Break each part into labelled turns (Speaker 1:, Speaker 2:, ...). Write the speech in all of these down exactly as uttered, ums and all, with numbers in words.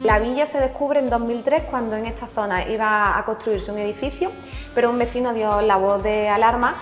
Speaker 1: La villa se descubre en dos mil tres cuando en esta zona iba a construirse un edificio, pero un vecino dio la voz de alarma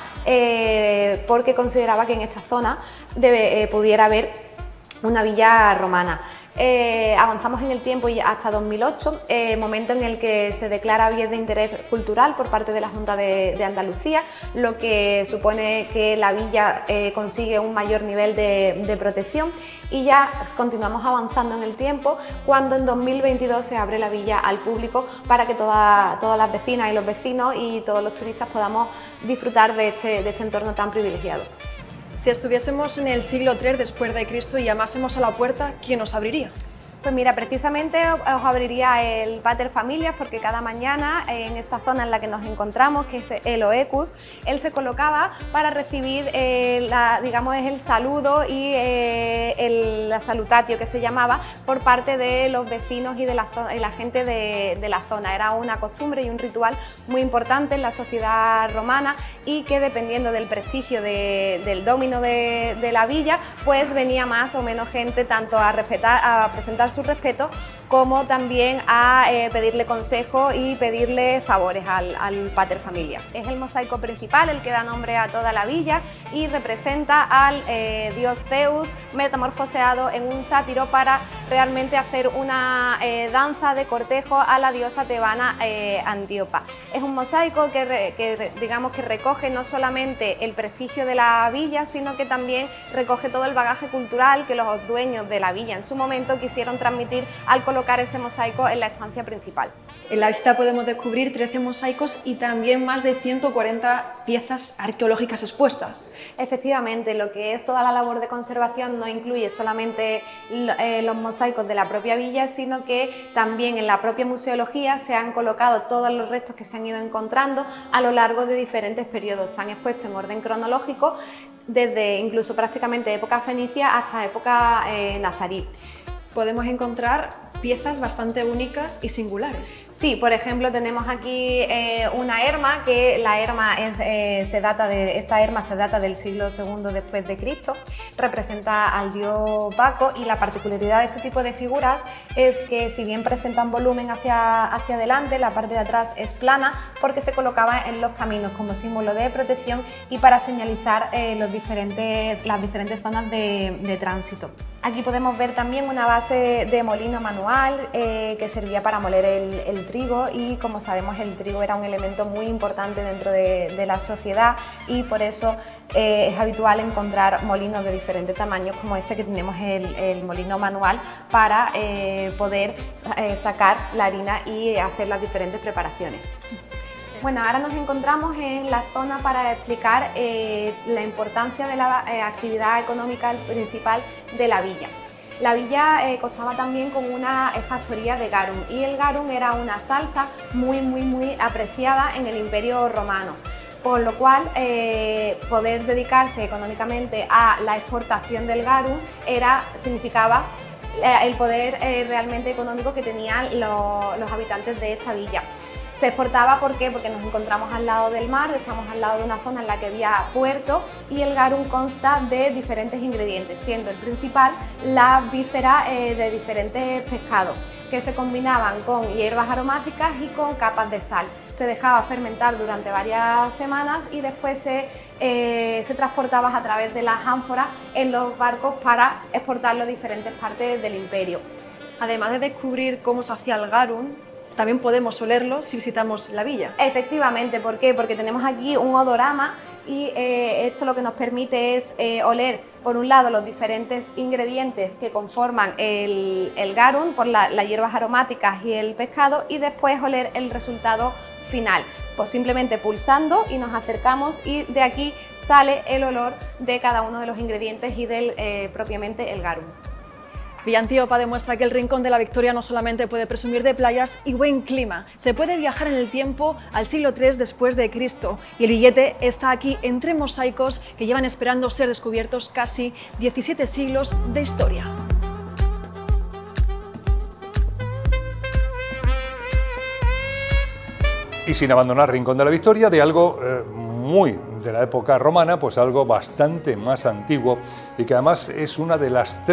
Speaker 1: eh, porque consideraba que en esta zona debe, eh, pudiera haber una villa romana. Eh, avanzamos en el tiempo y hasta dos mil ocho, eh, momento en el que se declara bien de interés cultural por parte de la Junta de, de Andalucía, lo que supone que la villa eh, consigue un mayor nivel de, de protección, y ya continuamos avanzando en el tiempo cuando en dos mil veintidós se abre la villa al público para que toda, todas las vecinas y los vecinos y todos los turistas podamos disfrutar de este, de este entorno tan privilegiado.
Speaker 2: Si estuviésemos en el siglo tres después de Cristo y llamásemos a la puerta, ¿quién nos abriría?
Speaker 1: Pues mira, precisamente os abriría el Pater Familias, porque cada mañana en esta zona en la que nos encontramos, que es el Oecus, él se colocaba para recibir, eh, la, digamos, el saludo y eh, el la salutatio que se llamaba por parte de los vecinos y de la, y la gente de, de la zona. Era una costumbre y un ritual muy importante en la sociedad romana y que, dependiendo del prestigio de, del domino de, de la villa, pues venía más o menos gente tanto a respetar, a presentar su respeto, como también a eh, pedirle consejo y pedirle favores al, al Pater Familias. Es el mosaico principal el que da nombre a toda la villa y representa al eh, dios Zeus metamorfoseado en un sátiro para realmente hacer una eh, danza de cortejo a la diosa tebana eh, Antíopa. Es un mosaico que, re, que digamos que recoge no solamente el prestigio de la villa, sino que también recoge todo el bagaje cultural que los dueños de la villa en su momento quisieron transmitir al colocar ese mosaico en la estancia principal.
Speaker 2: En la visita podemos descubrir trece mosaicos y también más de ciento cuarenta piezas arqueológicas expuestas.
Speaker 1: Efectivamente, lo que es toda la labor de conservación no incluye solamente eh, los mosaicos de la propia villa, sino que también en la propia museología se han colocado todos los restos que se han ido encontrando a lo largo de diferentes periodos. Están expuestos en orden cronológico, desde incluso prácticamente época fenicia hasta época eh, nazarí.
Speaker 2: Podemos encontrar piezas bastante únicas y singulares.
Speaker 1: Sí, por ejemplo tenemos aquí eh, una herma, que la herma es, eh, se data de, esta herma se data del siglo segundo después de Cristo, representa al dios Baco, y la particularidad de este tipo de figuras es que, si bien presentan volumen hacia, hacia adelante, la parte de atrás es plana porque se colocaba en los caminos como símbolo de protección y para señalizar eh, los diferentes, las diferentes zonas de, de tránsito. Aquí podemos ver también una base de molino manual eh, que servía para moler el, el trigo, y como sabemos el trigo era un elemento muy importante dentro de, de la sociedad, y por eso eh, es habitual encontrar molinos de diferentes tamaños como este que tenemos, el, el molino manual, para eh, poder eh, sacar la harina y hacer las diferentes preparaciones. Bueno, ahora nos encontramos en la zona para explicar eh, la importancia de la eh, actividad económica principal de la villa. La villa eh, contaba también con una factoría de garum, y el garum era una salsa muy muy muy apreciada en el Imperio Romano, por lo cual eh, poder dedicarse económicamente a la exportación del garum era, significaba eh, el poder eh, realmente económico que tenían lo, los habitantes de esta villa. Se exportaba, ¿por qué? Porque nos encontramos al lado del mar, estamos al lado de una zona en la que había puerto, y el garum consta de diferentes ingredientes, siendo el principal la víscera eh, de diferentes pescados, que se combinaban con hierbas aromáticas y con capas de sal. Se dejaba fermentar durante varias semanas y después se, eh, se transportaba a través de las ánforas en los barcos para exportarlo a diferentes partes del imperio.
Speaker 2: Además de descubrir cómo se hacía el garum, también podemos olerlo si visitamos la villa.
Speaker 1: Efectivamente, ¿por qué? Porque tenemos aquí un odorama, y eh, esto lo que nos permite es eh, oler, por un lado, los diferentes ingredientes que conforman el, el garum, por la, las hierbas aromáticas y el pescado, y después oler el resultado final. Pues simplemente pulsando y nos acercamos, y de aquí sale el olor de cada uno de los ingredientes y del eh, propiamente el garum.
Speaker 2: Villa Antíopa demuestra que el Rincón de la Victoria no solamente puede presumir de playas y buen clima, se puede viajar en el tiempo al siglo tres después de Cristo, y el billete está aquí entre mosaicos que llevan esperando ser descubiertos casi diecisiete siglos de historia.
Speaker 3: Y sin abandonar Rincón de la Victoria, de algo eh, muy de la época romana, pues algo bastante más antiguo, y que además es una de las tres